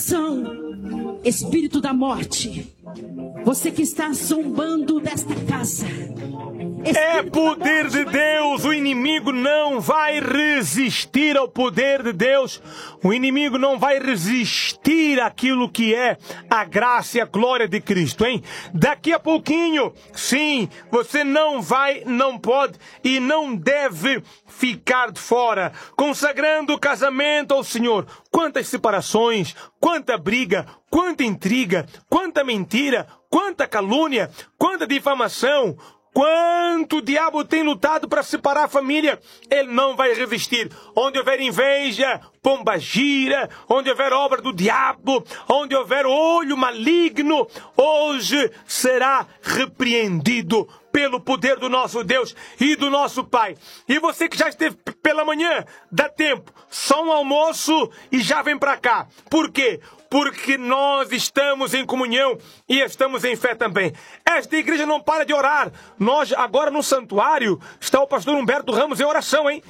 Espírito da morte, você que está zombando desta casa, é poder de Deus. O inimigo não vai resistir ao poder de Deus. O inimigo não vai resistir àquilo que é a graça e a glória de Cristo, hein? Daqui a pouquinho, sim, você não pode e não deve ficar de fora, consagrando o casamento ao Senhor. Quantas separações, quanta briga, quanta intriga, quanta mentira, quanta calúnia, quanta difamação. Quanto o diabo tem lutado para separar a família, ele não vai resistir. Onde houver inveja, pombagira, onde houver obra do diabo, onde houver olho maligno, hoje será repreendido pelo poder do nosso Deus e do nosso Pai. E você que já esteve pela manhã, dá tempo, só um almoço e já vem para cá. Por quê? Porque nós estamos em comunhão e estamos em fé também. Esta igreja não para de orar. Nós, agora no santuário, está o pastor Humberto Ramos em oração, hein?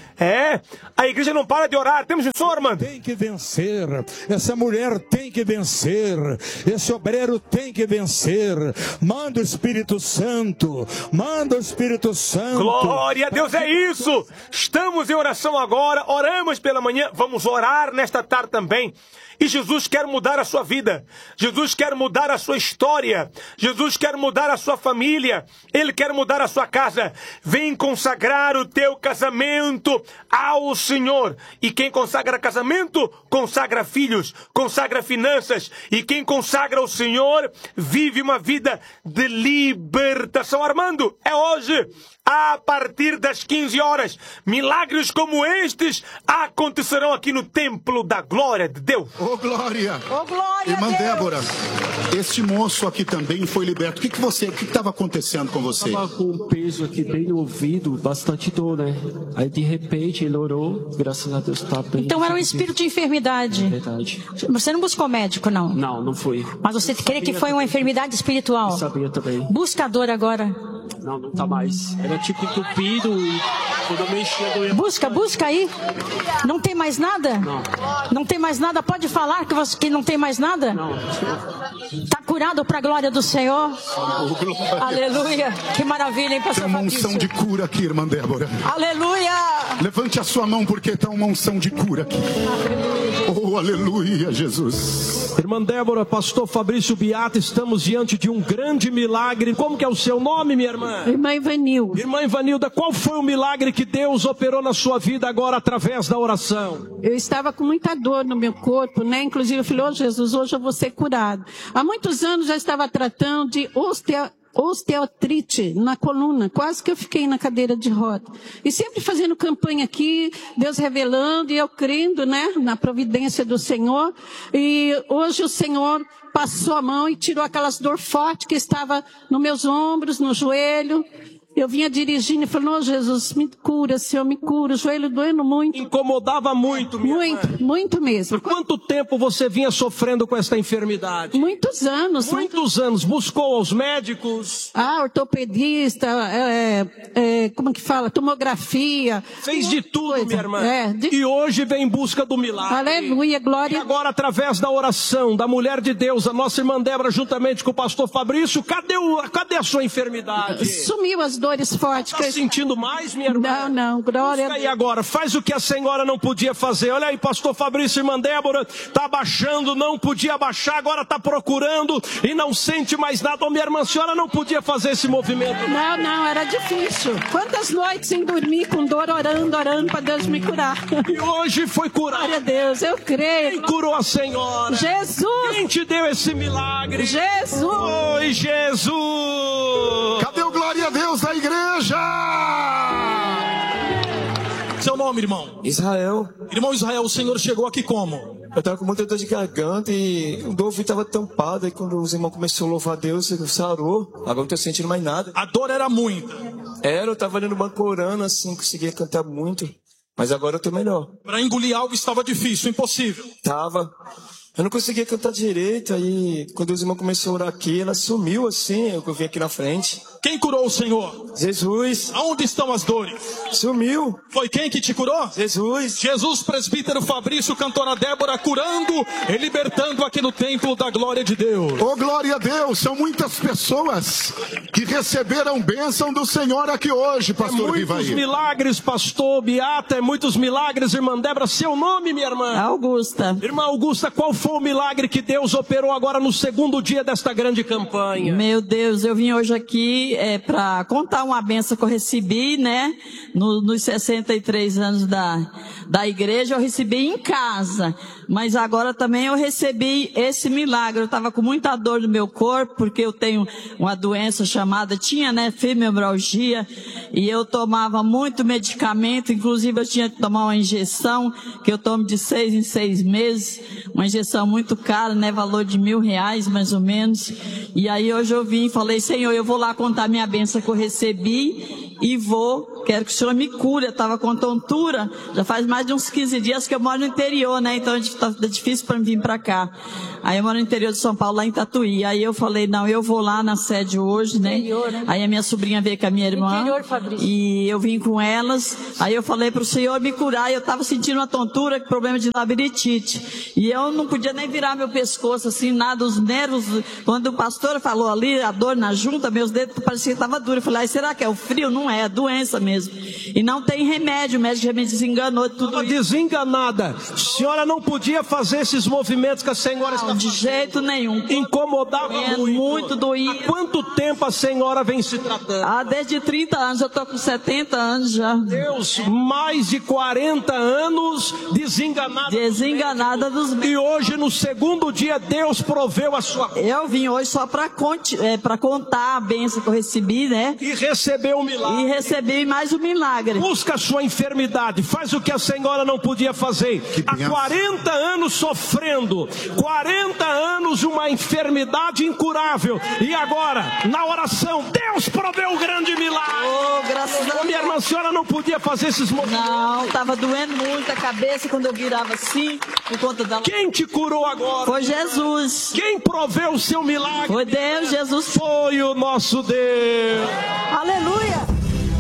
A igreja não para de orar. Temos isso, Armando? Tem que vencer. Essa mulher tem que vencer. Esse obreiro tem que vencer. Manda o Espírito Santo. Manda o Espírito Santo. Glória a Deus, é isso. Estamos em oração agora. Oramos pela manhã. Vamos orar nesta tarde também. E Jesus quer mudar a sua vida. Jesus quer mudar a sua história. Jesus quer mudar a sua família. Ele quer mudar a sua casa. Vem consagrar o teu casamento ao Senhor. E quem consagra casamento, consagra filhos, consagra finanças. E quem consagra ao Senhor, vive uma vida de libertação. Armando, é hoje, a partir das 15 horas. Milagres como estes acontecerão aqui no Templo da Glória de Deus. Ô, glória! Ô, glória! Irmã Débora, este moço aqui também foi liberto. O que estava acontecendo com você? Estava com um peso aqui bem no ouvido, bastante dor, né? Aí de repente ele orou, graças a Deus está bem. Então era um espírito de enfermidade. Verdade. Você não buscou médico, não? Não, não fui. Mas você crê que foi uma enfermidade espiritual? Eu sabia também. Busca a dor agora. Não, não tá mais. Era tipo entupido e quando eu mexia doía. Busca aí. Não tem mais nada? Não. Não tem mais nada? Pode falar que não tem mais nada? Não. Está curado para a glória do Senhor? Aleluia. Que maravilha, hein, pastor Tem uma Fabrício? unção de cura aqui, irmã Débora. Aleluia. Levante a sua mão porque está uma unção de cura aqui. Oh, aleluia, Jesus. Irmã Débora, pastor Fabrício Beata, estamos diante de um grande milagre. Como que é o seu nome, minha irmã? Irmã Ivanilda. Irmã Ivanilda, qual foi o milagre que Deus operou na sua vida agora através da oração? Eu estava com muita dor no meu corpo, né? Inclusive eu falei, Jesus, hoje eu vou ser curado. Há muitos anos já estava tratando de osteoartrite na coluna, quase que eu fiquei na cadeira de roda. E sempre fazendo campanha aqui, Deus revelando e eu crendo, né, na providência do Senhor. E hoje o Senhor passou a mão e tirou aquelas dor forte que estava nos meus ombros, no joelho. Eu vinha dirigindo e falei, Jesus, me cura, Senhor, me cura. O joelho doendo muito. Incomodava muito, minha irmã. Muito mesmo. Por quanto tempo você vinha sofrendo com esta enfermidade? Muitos anos. Muitos anos. Buscou aos médicos? Ortopedista, como que fala? Tomografia. Fez de tudo, minha irmã. E E hoje vem em busca do milagre. Aleluia, glória. E agora, através da oração da mulher de Deus, a nossa irmã Débora, juntamente com o pastor Fabrício, cadê a sua enfermidade? Sumiu as dores fortes. Está sentindo mais, minha irmã? Não, glória. Busca aí agora, faz o que a senhora não podia fazer. Olha aí, pastor Fabrício e irmã Débora, está abaixando, não podia abaixar, agora está procurando e não sente mais nada. Ô, minha irmã, a senhora não podia fazer esse movimento. Não, era difícil. Quantas noites sem dormir, com dor, orando para Deus me curar. E hoje foi curado. Glória a Deus, eu creio. Quem curou a senhora? Jesus. Quem te deu esse milagre? Jesus. Oi, Jesus. Cadê o glória a Deus da igreja? Seu nome, irmão? Israel. Irmão Israel, o senhor chegou aqui como? Eu tava com muita dor de garganta e o ouvido tava tampado. E quando os irmãos começaram a louvar a Deus, sarou. Agora não tô sentindo mais nada. A dor era muita? Eu tava ali no banco orando assim, conseguia cantar muito. Mas agora eu tô melhor. Para engolir algo estava difícil, impossível? Tava. Eu não conseguia cantar direito. Aí quando os irmãos começaram a orar aqui, ela sumiu assim. Eu vim aqui na frente. Quem curou o Senhor? Jesus. Aonde estão as dores? Sumiu. Foi quem que te curou? Jesus. Jesus, presbítero Fabrício, cantora Débora, curando e libertando aqui no templo da glória de Deus. Oh, glória a Deus, são muitas pessoas que receberam bênção do Senhor aqui hoje, pastor Vivaí. Muitos milagres, pastor Beata, muitos milagres, irmã Débora. Seu nome, minha irmã? Augusta. Irmã Augusta, qual foi o milagre que Deus operou agora no segundo dia desta grande campanha? Meu Deus, eu vim hoje aqui para contar uma benção que eu recebi, né? Nos 63 anos da igreja, eu recebi em casa. Mas agora também eu recebi esse milagre. Eu estava com muita dor no meu corpo, porque eu tenho uma doença chamada, fibromialgia, e eu tomava muito medicamento, inclusive eu tinha que tomar uma injeção, que eu tomo de 6 em 6 meses, uma injeção muito cara, né, valor de R$1.000 mais ou menos. E aí hoje eu vim e falei, Senhor, eu vou lá contar minha bênção que eu recebi e quero que o Senhor me cure. Eu estava com tontura, já faz mais de uns 15 dias que eu moro no interior, né, então é difícil para mim vir para cá. Aí eu moro no interior de São Paulo, lá em Tatuí. Aí eu falei, não, eu vou lá na sede hoje, né? Interior, né? Aí a minha sobrinha veio com a minha irmã. Interior, Fabrício. E eu vim com elas. Aí eu falei pro Senhor me curar. E eu estava sentindo uma tontura, problema de labirintite. E eu não podia nem virar meu pescoço, assim, nada, os nervos. Quando o pastor falou ali, a dor na junta, meus dedos pareciam que estavam duros. Eu falei, será que é o frio? Não é doença mesmo. E não tem remédio, o médico já me desenganou tudo. Desenganada. A senhora não podia fazer esses movimentos que a senhora está de jeito nenhum. Incomodava muito doído. Há quanto tempo a senhora vem se tratando? Desde 30 anos, eu tô com 70 anos já. Deus, mais de 40 anos desenganada dos médicos. E hoje, no segundo dia, Deus proveu a sua... Eu vim hoje só para contar a bênção que eu recebi, né? E recebeu o milagre. E recebi mais um milagre. Busca a sua enfermidade, faz o que a senhora não podia fazer. Há 40 anos sofrendo, 40 anos uma enfermidade incurável. E agora, na oração, Deus proveu um grande milagre. Oh, graças a Deus. Minha irmã, a senhora não podia fazer esses movimentos? Não, estava doendo muito a cabeça quando eu virava assim, por conta da... Quem te curou agora? Foi Jesus. Quem proveu o seu milagre? Foi Deus, Jesus. Foi o nosso Deus. Aleluia.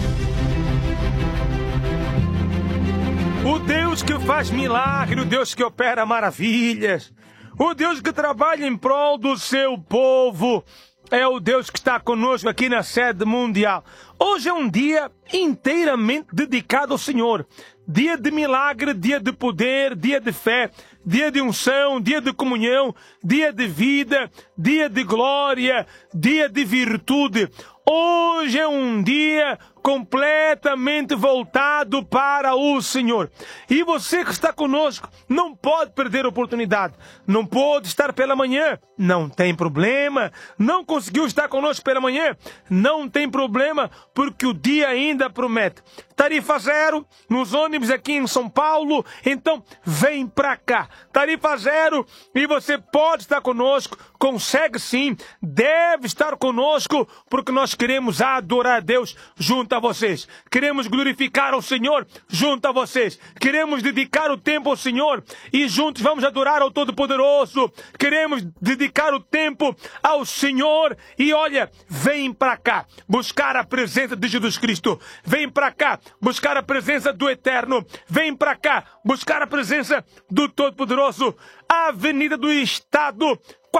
O Deus que faz milagre, o Deus que opera maravilhas, o Deus que trabalha em prol do seu povo, é o Deus que está conosco aqui na sede mundial. Hoje é um dia inteiramente dedicado ao Senhor. Dia de milagre, dia de poder, dia de fé, dia de unção, dia de comunhão, dia de vida, dia de glória, dia de virtude. Hoje é um dia completamente voltado para o Senhor. E você que está conosco não pode perder a oportunidade. Não pode estar pela manhã, não tem problema. Não conseguiu estar conosco pela manhã, não tem problema, porque o dia ainda promete. Tarifa zero nos ônibus aqui em São Paulo, então vem pra cá. Tarifa zero e você pode estar conosco, consegue sim, deve estar conosco, porque nós queremos adorar a Deus junto a vocês. Queremos glorificar ao Senhor junto a vocês. Queremos dedicar o tempo ao Senhor e juntos vamos adorar ao Todo-Poderoso. Queremos dedicar o tempo ao Senhor e olha, vem pra cá buscar a presença de Jesus Cristo. Vem pra cá buscar a presença do Eterno. Vem pra cá buscar a presença do Todo-Poderoso. Avenida do Estado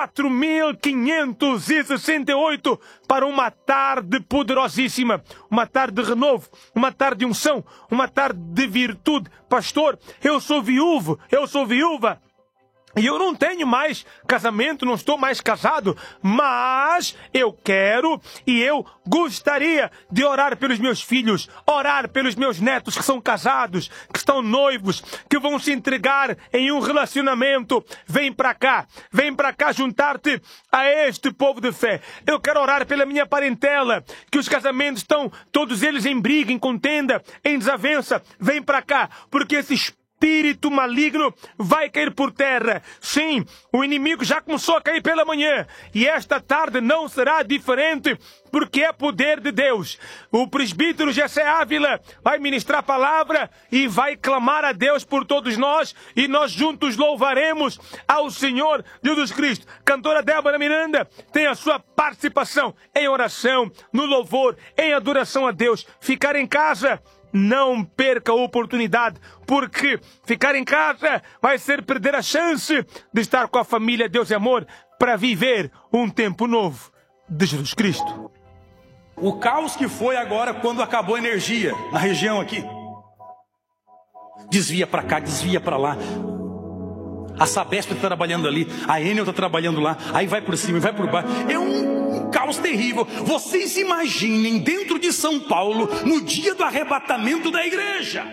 4.568 para uma tarde poderosíssima, uma tarde de renovo, uma tarde de unção, uma tarde de virtude. Pastor, eu sou viúva. E eu não tenho mais casamento, não estou mais casado, mas eu quero e eu gostaria de orar pelos meus filhos, orar pelos meus netos que são casados, que estão noivos, que vão se entregar em um relacionamento. Vem pra cá juntar-te a este povo de fé. Eu quero orar pela minha parentela, que os casamentos estão todos eles em briga, em contenda, em desavença. Vem pra cá, porque esse espírito maligno vai cair por terra. Sim, o inimigo já começou a cair pela manhã, e esta tarde não será diferente, porque é poder de Deus. O presbítero Jessé Ávila vai ministrar a palavra e vai clamar a Deus por todos nós, e nós juntos louvaremos ao Senhor Jesus Cristo. Cantora Débora Miranda tem a sua participação em oração, no louvor, em adoração a Deus. Ficar em casa, não perca a oportunidade, porque ficar em casa vai ser perder a chance de estar com a família Deus e Amor para viver um tempo novo de Jesus Cristo. O caos que foi agora quando acabou a energia na região aqui. Desvia para cá, desvia para lá. A Sabesp está trabalhando ali, a Enel está trabalhando lá, aí vai por cima e vai por baixo. É um caos terrível. Vocês imaginem dentro de São Paulo, no dia do arrebatamento da igreja.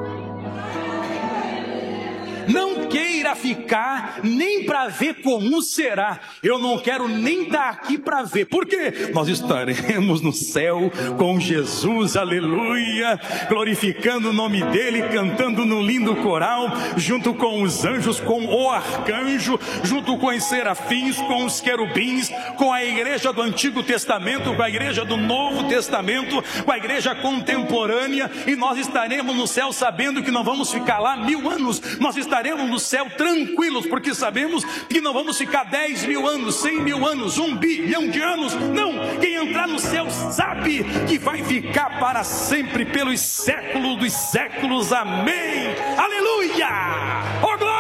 Não queira ficar nem para ver como será. Eu não quero nem estar aqui para ver. Por quê? Nós estaremos no céu com Jesus, aleluia, glorificando o nome dele, cantando no lindo coral, junto com os anjos, com o arcanjo, junto com os serafins, com os querubins, com a igreja do Antigo Testamento, com a igreja do Novo Testamento, com a igreja contemporânea, e nós estaremos no céu sabendo que não vamos ficar lá 1000 anos, nós estaremos no céu tranquilos, porque sabemos que não vamos ficar 10 mil anos, 100 mil anos, 1 bilhão de anos. Não, quem entrar no céu sabe que vai ficar para sempre, pelos séculos dos séculos. Amém, aleluia.